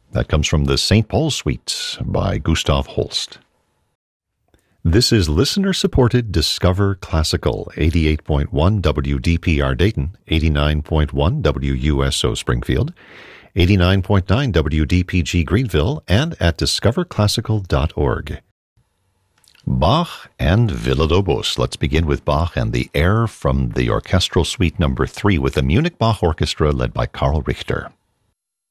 That comes from the St. Paul Suite by Gustav Holst. This is listener-supported Discover Classical, 88.1 WDPR Dayton, 89.1 WUSO Springfield, 89.9 WDPG Greenville, and at discoverclassical.org. Bach and Villa-Lobos. Let's begin with Bach and the air from the Orchestral Suite No. 3 with the Munich Bach Orchestra led by Karl Richter.